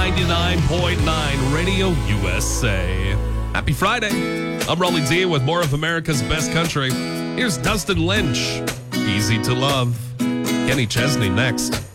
99.9 Radio USA. Happy Friday. I'm Rolly D with more of America's best country. Here's Dustin Lynch. Easy to Love. Kenny Chesney next.